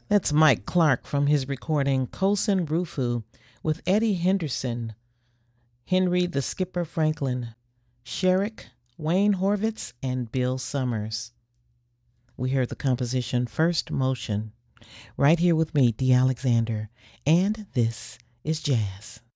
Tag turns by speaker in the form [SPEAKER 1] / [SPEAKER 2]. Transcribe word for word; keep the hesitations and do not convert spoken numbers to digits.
[SPEAKER 1] That's Mike Clark from his recording Kosin Rufu with Eddie Henderson, Henry the Skipper Franklin, Sherrick, Wayne Horvitz, and Bill Summers. We heard the composition First Motion. Right here with me, Dee Alexander, and this is Jazz.